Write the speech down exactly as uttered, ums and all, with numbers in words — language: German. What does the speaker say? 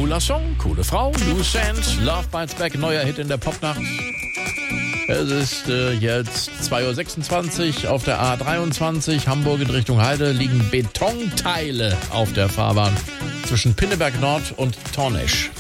Cooler Song, coole Frau, Loose Sands, Love Bites Back, neuer Hit in der Popnacht. Es ist äh, jetzt zwei Uhr sechsundzwanzig auf der A dreiundzwanzig, Hamburg in Richtung Heide, liegen Betonteile auf der Fahrbahn zwischen Pinneberg Nord und Tornesch.